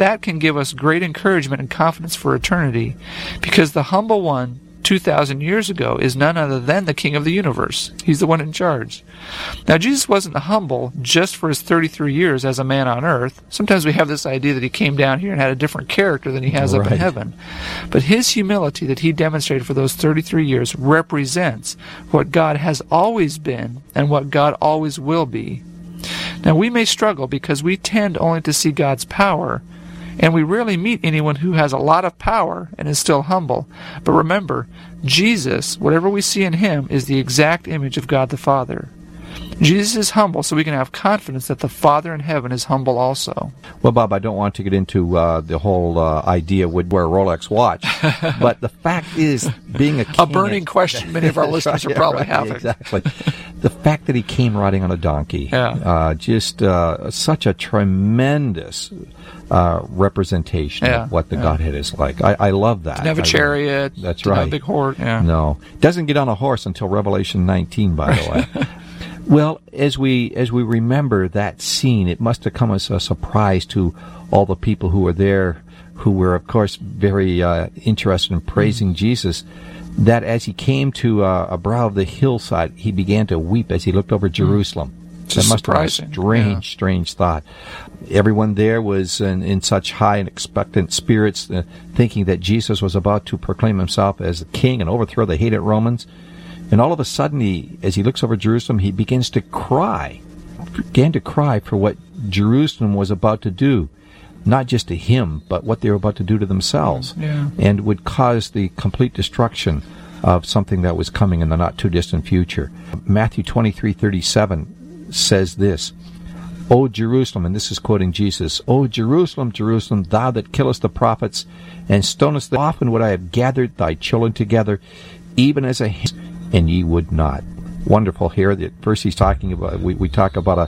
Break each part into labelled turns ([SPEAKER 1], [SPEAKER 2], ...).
[SPEAKER 1] that can give us great encouragement and confidence for eternity, because the humble one 2,000 years ago is none other than the King of the universe. He's the one in charge. Now, Jesus wasn't humble just for his 33 years as a man on earth. Sometimes we have this idea that he came down here and had a different character than he has up in heaven. But his humility that he demonstrated for those 33 years represents what God has always been and what God always will be. Now, we may struggle because we tend only to see God's power, and we rarely meet anyone who has a lot of power and is still humble. But remember, Jesus, whatever we see in him, is the exact image of God the Father. Jesus is humble, so we can have confidence that the Father in heaven is humble also.
[SPEAKER 2] Well, Bob, I don't want to get into the whole idea would wear a Rolex watch, but the fact is, being a king...
[SPEAKER 1] A burning question many of our listeners are probably having.
[SPEAKER 2] Exactly. The fact that he came riding on a donkey, just such a tremendous representation of what the Godhead is like. I love that.
[SPEAKER 1] Didn't have a chariot.
[SPEAKER 2] That's right.
[SPEAKER 1] Have a big horse. Yeah.
[SPEAKER 2] No. Doesn't get on a horse until Revelation 19, by the way. Well, as we remember that scene, it must have come as a surprise to all the people who were there, who were, of course, very interested in praising Jesus, that as he came to a brow of the hillside, he began to weep as he looked over Jerusalem. That must have been a strange thought. Everyone there was in such high and expectant spirits, thinking that Jesus was about to proclaim himself as the king and overthrow the hated Romans. And all of a sudden, as he looks over Jerusalem, he began to cry for what Jerusalem was about to do, not just to him, but what they were about to do to themselves, and would cause the complete destruction of something that was coming in the not-too-distant future. Matthew 23:37 says this, O Jerusalem, and this is quoting Jesus, O Jerusalem, Jerusalem, thou that killest the prophets and stonest them, often would I have gathered thy children together, even as a hen, and ye would not. Wonderful here. First he's talking about, we talk about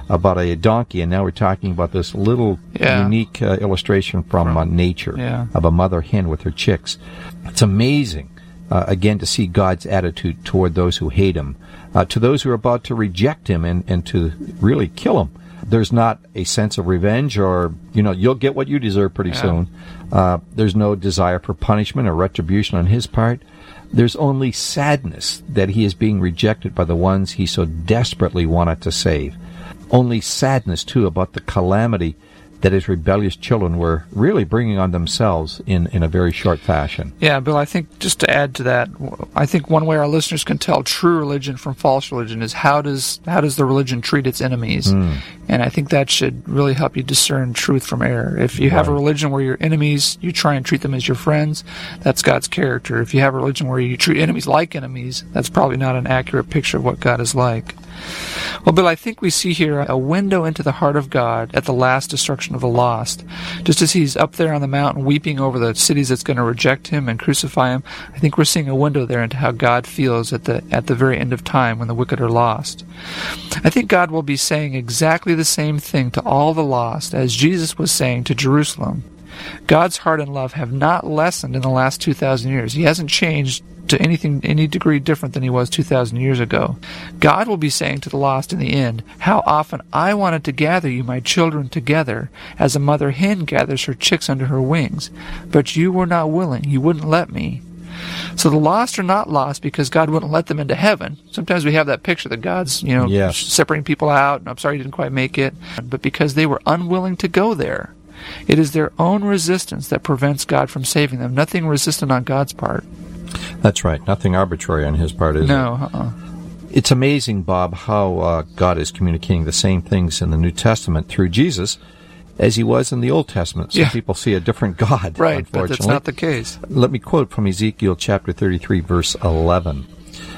[SPEAKER 2] a donkey, and now we're talking about this little unique illustration from nature of a mother hen with her chicks. It's amazing, again, to see God's attitude toward those who hate him, to those who are about to reject him and to really kill him. There's not a sense of revenge or, you'll get what you deserve pretty soon. There's no desire for punishment or retribution on his part. There's only sadness that he is being rejected by the ones he so desperately wanted to save. Only sadness, too, about the calamity that his rebellious children were really bringing on themselves in a very short fashion.
[SPEAKER 1] Yeah, Bill, I think just to add to that, I think one way our listeners can tell true religion from false religion is how does the religion treat its enemies? And I think that should really help you discern truth from error. If you have a religion where your enemies, you try and treat them as your friends, that's God's character. If you have a religion where you treat enemies like enemies, that's probably not an accurate picture of what God is like. Well, Bill, I think we see here a window into the heart of God at the last destruction of the lost. Just as he's up there on the mountain weeping over the cities that's going to reject him and crucify him, I think we're seeing a window there into how God feels at the very end of time when the wicked are lost. I think God will be saying exactly the same thing to all the lost as Jesus was saying to Jerusalem. God's heart and love have not lessened in the last 2,000 years. He hasn't changed to any degree different than he was 2,000 years ago. God will be saying to the lost in the end, how often I wanted to gather you, my children, together, as a mother hen gathers her chicks under her wings, but you were not willing. You wouldn't let me. So the lost are not lost because God wouldn't let them into heaven. Sometimes we have that picture that God's, separating people out, and I'm sorry you didn't quite make it, but because they were unwilling to go there. It is their own resistance that prevents God from saving them, nothing resistant on God's part.
[SPEAKER 2] That's right. Nothing arbitrary on his part, is it?
[SPEAKER 1] No.
[SPEAKER 2] It's amazing, Bob, how God is communicating the same things in the New Testament through Jesus as he was in the Old Testament. Some people see a different God,
[SPEAKER 1] right,
[SPEAKER 2] unfortunately.
[SPEAKER 1] But that's not the case.
[SPEAKER 2] Let me quote from Ezekiel chapter 33, verse 11.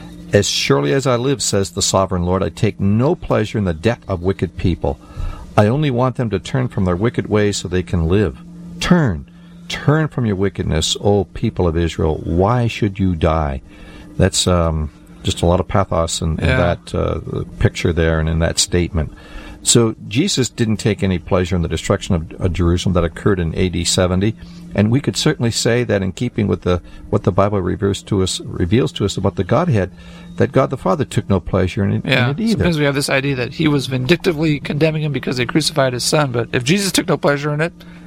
[SPEAKER 2] As surely as I live, says the sovereign Lord, I take no pleasure in the death of wicked people. I only want them to turn from their wicked ways so they can live. Turn from your wickedness, O people of Israel. Why should you die? That's just a lot of pathos in that picture there and in that statement. So Jesus didn't take any pleasure in the destruction of Jerusalem that occurred in A.D. 70, and we could certainly say that in keeping with what the Bible reveals to us about the Godhead, that God the Father took no pleasure in it either.
[SPEAKER 1] Sometimes we have this idea that he was vindictively condemning him because they crucified his son, but if Jesus took no pleasure in it,